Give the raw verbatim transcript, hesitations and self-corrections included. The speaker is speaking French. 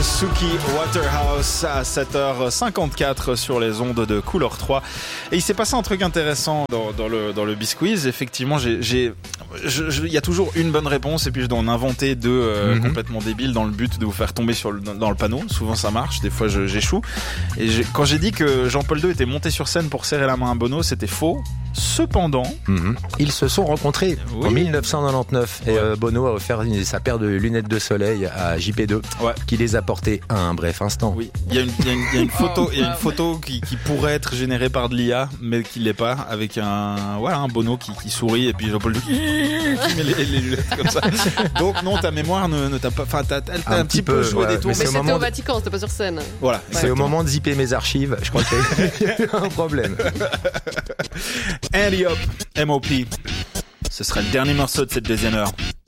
Suki Waterhouse à sept heures cinquante-quatre sur les ondes de Couleur trois. Et il s'est passé un truc intéressant dans, dans le dans le Bisquiz. Effectivement, j'ai j'ai il y a toujours une bonne réponse et puis je dois en inventer deux euh, mm-hmm. complètement débiles dans le but de vous faire tomber sur le dans le panneau. Souvent ça marche, des fois je, j'échoue. Et j'ai, quand j'ai dit que Jean-Paul deux était monté sur scène pour serrer la main à Bono, c'était faux. Cependant, mm-hmm. ils se sont rencontrés oui. en dix-neuf cent quatre-vingt-dix-neuf et euh, Bono a offert sa paire de lunettes de soleil à J P deux ouais. qui les a portées à un bref instant. Oui, il y a une, il y a une, il y a une photo, il y a une photo qui, qui pourrait être générée par de l'I A, mais qui l'est pas, avec un voilà un Bono qui, qui sourit et puis Jean-Paul qui met les, les lunettes comme ça. Donc non, ta mémoire ne, ne t'a pas, enfin t'as, t'as un, un petit peu, peu joué ouais, des tours. Mais, mais c'était au Vatican, c'était pas sur scène. Voilà. C'est exactement. Au moment de zipper mes archives, je crois qu'il y a eu un problème. Andy Up, M O P. Ce sera le dernier morceau de cette deuxième heure.